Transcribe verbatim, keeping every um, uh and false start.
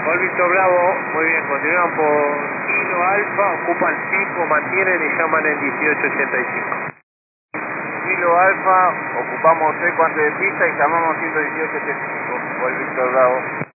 Gol Víctor Bravo, muy bien, continúan por Kilo Alfa, ocupan cinco, mantienen y llaman en dieciocho ochenta y cinco. Kilo Alfa, ocupamos seco antes de pista y llamamos ciento dieciocho ochenta y cinco. Gol Víctor Bravo.